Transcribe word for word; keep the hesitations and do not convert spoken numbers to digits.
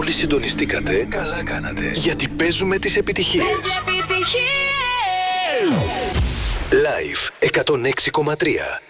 όλοι συντονιστήκατε, καλά κάνατε. Γιατί παίζουμε τις επιτυχίες. Επιτυχίες. Live εκατόν έξι κόμμα τρία.